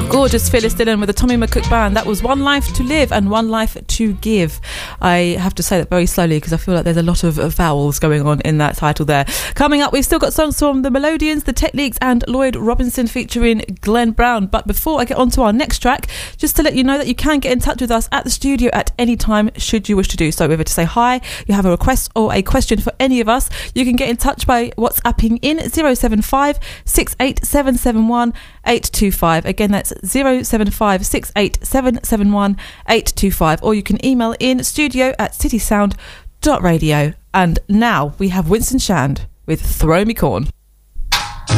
Gorgeous Phyllis Dillon with the Tommy McCook Band. That was One Life to Live and One Life to Give. I have to say that very slowly because I feel like there's a lot of vowels going on in that title there. Coming up, we've still got songs from the Melodians, the Techniques and Lloyd Robinson featuring Glenn Brown. But before I get on to our next track, just to let you know that you can get in touch with us at the studio at any time should you wish to do so. Whether to say hi, you have a request or a question for any of us, you can get in touch by WhatsApping in 075 68771 825. Again, that's 075 68771 825, or you can email in studio@citysound.radio. And now we have Winston Shand with Throw Me Corn.